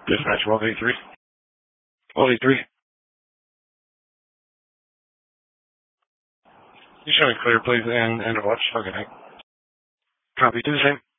Dispatch 1283. 1283. You show me clear, please, and watch. Okay. Copy. Do the same.